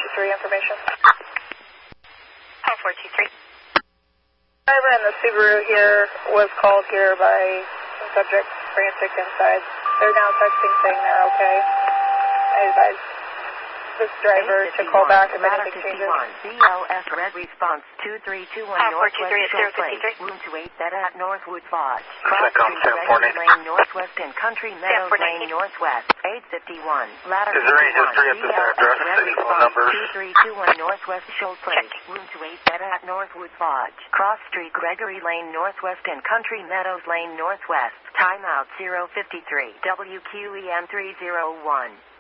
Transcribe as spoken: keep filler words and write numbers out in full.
two three information. Call four two three. Driver in the Subaru here was called here by some subject frantic inside. They're now texting saying they're okay. I advise this driver to call back if anything changes. B L S Red Response two three two one Northwest Shoal Place, room two eight Beta at Northwood Lodge. Cross Street, Regular Lane Northwest and Country Meadows Lane Northwest, eight fifty-one. Ladder Is there any history at this address? Red Any phone Response numbers? two three two one Northwest Shoal Place, room two eight Beta at Northwood Lodge. Cross Street, Gregory Lane Northwest and Country Meadows Lane Northwest. Timeout zero fifty-three. W Q E M three zero one.